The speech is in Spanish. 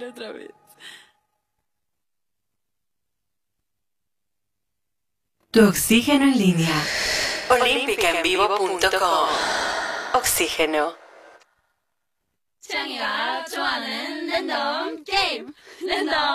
ver otra vez. Tu oxígeno en línea. Olympicaenvivo.com. Oxígeno. 창이가 좋아하는 랜덤 게임. 랜덤